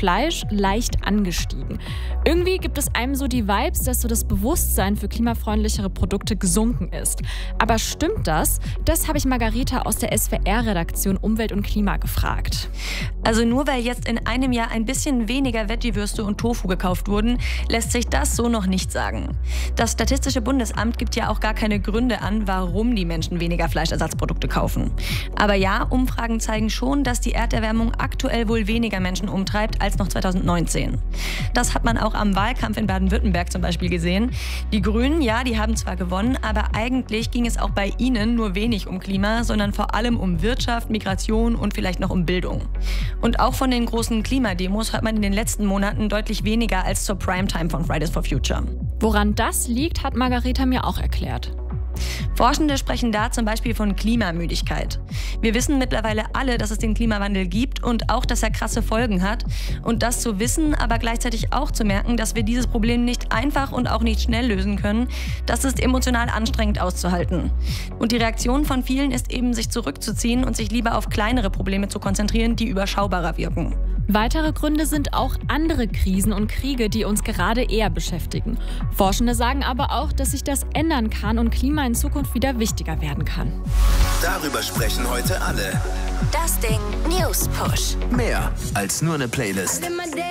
Fleisch leicht angestiegen. Irgendwie gibt es einem so die Vibes, dass so das Bewusstsein für klimafreundlichere Produkte gesunken ist. Aber stimmt das? Das habe ich Margareta aus der SWR-Redaktion Umwelt und Klima gefragt. Also nur weil jetzt in einem Jahr ein bisschen weniger Veggie-Würste und Tofu gekauft wurden, lässt sich das so noch nicht sagen. Das Statistische Bundesamt gibt ja auch gar keine Gründe an, warum die Menschen weniger Fleischersatzprodukte kaufen. Aber ja, Umfragen zeigen schon, dass die Erderwärmung aktuell wohl weniger Menschen umtreibt als noch 2019. Das hat man auch am Wahlkampf in Baden-Württemberg zum Beispiel gesehen. Die Grünen, ja, die haben zwar gewonnen, aber eigentlich ging es auch bei ihnen nur wenig um Klima, sondern vor allem um Wirtschaft, Migration und vielleicht noch um Bildung. Und auch von den großen Klimademos hört man in den letzten Monaten deutlich weniger als zur Primetime von Fridays for Future. Woran das liegt, hat Margareta mir auch erklärt. Forschende sprechen da zum Beispiel von Klimamüdigkeit. Wir wissen mittlerweile alle, dass es den Klimawandel gibt und auch, dass er krasse Folgen hat. Und das zu wissen, aber gleichzeitig auch zu merken, dass wir dieses Problem nicht einfach und auch nicht schnell lösen können, das ist emotional anstrengend auszuhalten. Und die Reaktion von vielen ist eben, sich zurückzuziehen und sich lieber auf kleinere Probleme zu konzentrieren, die überschaubarer wirken. Weitere Gründe sind auch andere Krisen und Kriege, die uns gerade eher beschäftigen. Forschende sagen aber auch, dass sich das ändern kann und Klima in Zukunft wieder wichtiger werden kann. Darüber sprechen heute alle. Das Ding News Push. Mehr als nur eine Playlist.